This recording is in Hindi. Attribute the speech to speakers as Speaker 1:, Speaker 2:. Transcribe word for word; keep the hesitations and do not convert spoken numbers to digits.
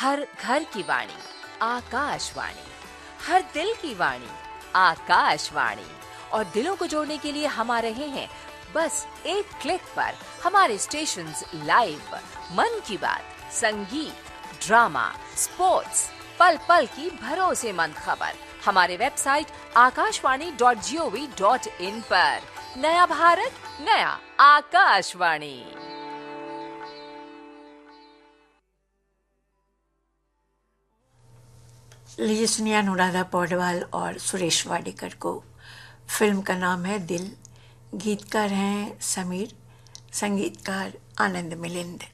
Speaker 1: हर घर की वाणी आकाशवाणी, हर दिल की वाणी आकाशवाणी। और दिलों को जोड़ने के लिए हम आ रहे हैं बस एक क्लिक पर। हमारे स्टेशंस लाइव, मन की बात, संगीत, ड्रामा, स्पोर्ट्स, पल पल की भरोसेमंद खबर हमारे website Akashvani dot G O V dot in पर। नया भारत, नया आकाशवाणी।
Speaker 2: लीजिए सुनिए अनुराधा पौडवाल और सुरेश वाडेकर को। फिल्म का नाम है दिल। गीतकार हैं समीर, संगीतकार आनंद मिलिंद।